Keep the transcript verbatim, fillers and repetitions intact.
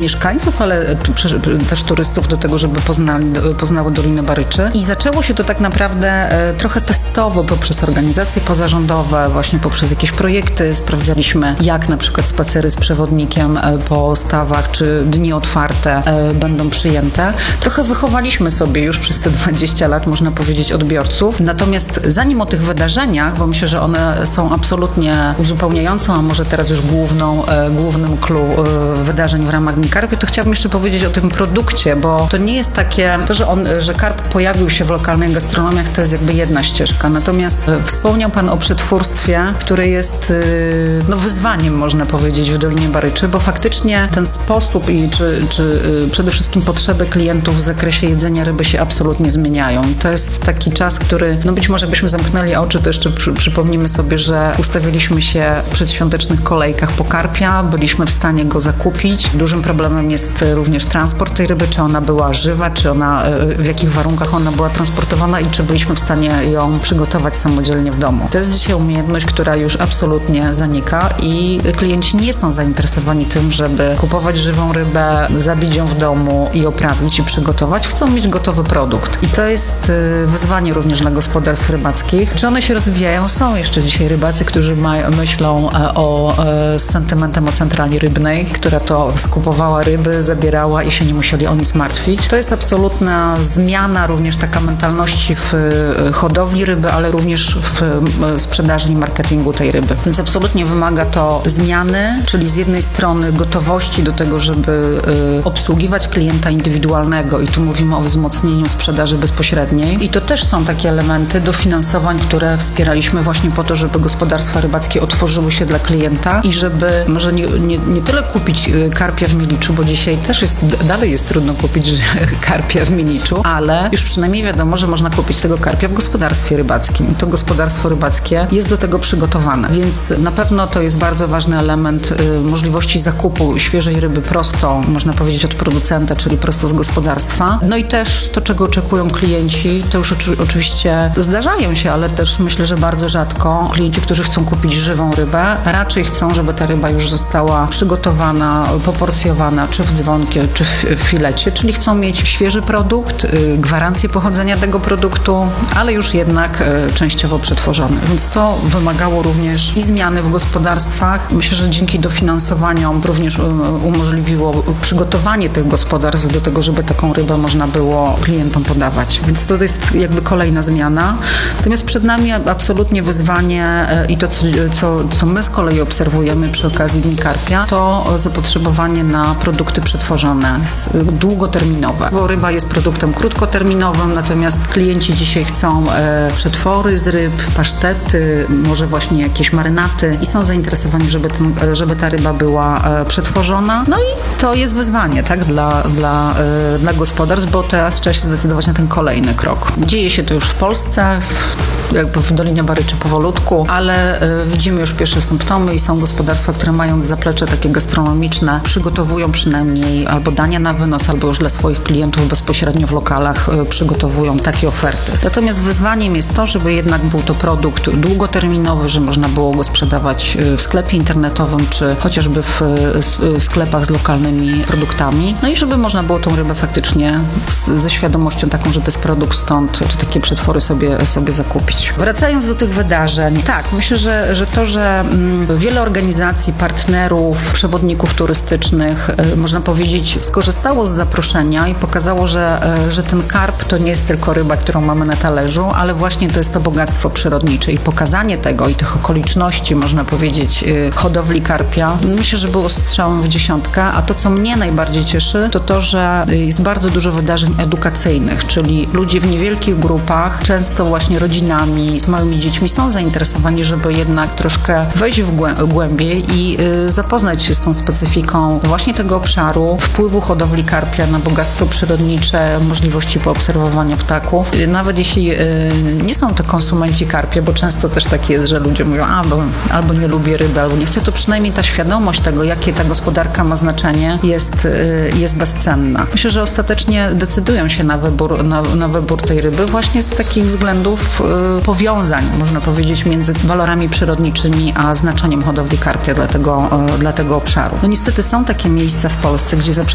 mieszkańców, ale też turystów do tego, żeby poznali, poznały Dolinę Baryczy. I zaczęło się to tak naprawdę trochę testowo poprzez organizacje pozarządowe, właśnie poprzez jakieś projekty. Sprawdzaliśmy, jak na przykład spacery z przewodnikiem po stawach, czy dni otwarte będą przyjęte. Trochę wychowaliśmy sobie już przez te dwadzieścia lat, można powiedzieć, odbiorców. Natomiast zanim o tych wydarzeniach, bo myślę, że one są absolutnie uzupełniającą, a może teraz już główną, głównym clue wydarzeń w ramach Dni Karpia, to chciałabym jeszcze powiedzieć o tym produkcie, bo to nie jest takie, to, że on, że karp pojawił się w lokalnych gastronomiach, to jest jakby jedna ścieżka. Natomiast wspomniał Pan o przetwórstwie, które jest no, wyzwaniem, można powiedzieć, w Dolinie Baryczy, bo faktycznie ten sposób i czy, czy przede wszystkim potrzeby klientów w zakresie jedzenia ryby się absolutnie zmieniają. I to jest taki czas, który, no być może jakbyśmy zamknęli oczy, to jeszcze przy, przypomnimy sobie, że ustawiliśmy się w przedświątecznych kolejkach po karpia, byliśmy w stanie go zakupić. Dużym problemem jest również transport tej ryby, czy ona była żywa, czy ona, w jakich warunkach ona była transportowana i czy byliśmy w stanie ją przygotować samodzielnie w domu. To jest dzisiaj umiejętność, która już absolutnie zanika i klienci nie są zainteresowani tym, żeby kupować żywą rybę, zabić ją w domu i oprawić i przygotować. Chcą mieć gotowy produkt. I to jest wyzwanie również dla gospodarstw rybackich. Czy one się rozwijają? Są jeszcze dzisiaj rybacy, którzy mają, myślą o, z sentymentem o centrali rybnej, która to skupowała ryby, zabierała i się nie musieli o nic martwić. To jest absolutna zmiana, również taka mentalności w hodowli ryby, ale również w sprzedaży i marketingu tej ryby. Więc absolutnie wymaga to zmiany, czyli z jednej strony gotowości do tego, żeby obsługiwać klienta indywidualnego i tu mówimy o wzmocnieniu sprzedaży bezpośredniej. I to też są takie elementy dofinansowań, które wspieraliśmy właśnie po to, żeby gospodarstwa rybackie otworzyły się dla klienta i żeby może nie, nie, nie tyle kupić karpia w Miliczu, bo dzisiaj też jest, dalej jest trudno kupić karpia w Miliczu, ale już przynajmniej wiadomo, że można kupić tego karpia w gospodarstwie rybackim. To gospodarstwo rybackie jest do tego przygotowane, więc na pewno to jest bardzo ważny element y, możliwości zakupu świeżej ryby prosto, można powiedzieć od producenta, czyli prosto z gospodarstwa. No i też to, czego oczekują klienci, to już oczy, oczywiście zdarzają się, ale też myślę, że bardzo rzadko klienci, którzy chcą kupić żywą rybę, raczej chcą, żeby ta ryba już została przygotowana, poporcjowana, czy w dzwonkie, czy w, w filecie, czyli chcą mieć świeży produkt, y, gwarancję pochodzenia tego produktu, ale już jednak y, częściowo przetworzony. Więc to wymagało również i zmiany w gospodarstwach. Myślę, że dzięki dofinansowaniom również y, umożliwiło przygotowanie tych gospodarstw do tego, żeby taką rybę można było klientom podawać. Więc to jest jakby kolejna zmiana. Natomiast przed nami absolutnie wyzwanie y, i to, co, co, co my z kolei obserwujemy przy okazji Dni Karpia, to zapotrzebowanie na produkty przetworzone, długoterminowe. Bo ryba jest produktem krótkoterminowym, natomiast klienci dzisiaj chcą e, przetwory z ryb, pasztety, może właśnie jakieś marynaty i są zainteresowani, żeby, ten, żeby ta ryba była e, przetworzona. No i to jest wyzwanie, tak, dla, dla, e, dla gospodarstw, bo teraz trzeba się zdecydować na ten kolejny krok. Dzieje się to już w Polsce, w, jakby w Dolinie Baryczy powolutku, ale e, widzimy już pierwsze symptomy i są gospodarstwa, które mając zaplecze takie gastronomiczne, przygotowują przynajmniej albo dania na wynos, albo już dla swoich klientów bezpośrednio w lokalach y, przygotowują takie oferty. Natomiast wyzwaniem jest to, żeby jednak był to produkt długoterminowy, że można było go sprzedawać y, w sklepie internetowym, czy chociażby w y, sklepach z lokalnymi produktami. No i żeby można było tą rybę faktycznie z, ze świadomością taką, że to jest produkt stąd, czy takie przetwory sobie, sobie zakupić. Wracając do tych wydarzeń, tak, myślę, że, że to, że mm, wiele organizacji, partnerów, przewodników turystycznych, y, można powiedzieć, skorzystało z zaproszenia i pokazało, że, że ten karp to nie jest tylko ryba, którą mamy na talerzu, ale właśnie to jest to bogactwo przyrodnicze i pokazanie tego i tych okoliczności, można powiedzieć, hodowli karpia, myślę, że było strzałem w dziesiątkę, a to, co mnie najbardziej cieszy, to to, że jest bardzo dużo wydarzeń edukacyjnych, czyli ludzie w niewielkich grupach, często właśnie rodzinami, z małymi dziećmi są zainteresowani, żeby jednak troszkę wejść w głębiej i zapoznać się z tą specyfiką właśnie tego obszaru, wpływu hodowli karpia na bogactwo przyrodnicze, możliwości poobserwowania ptaków. Nawet jeśli y, nie są to konsumenci karpia, bo często też tak jest, że ludzie mówią, a, bo, albo nie lubię ryby, albo nie chcę, to przynajmniej ta świadomość tego, jakie ta gospodarka ma znaczenie, jest, y, jest bezcenna. Myślę, że ostatecznie decydują się na wybór, na, na wybór tej ryby właśnie z takich względów y, powiązań, można powiedzieć, między walorami przyrodniczymi a znaczeniem hodowli karpia dla tego, y, dla tego obszaru. No niestety są takie miejsca w Polsce, gdzie za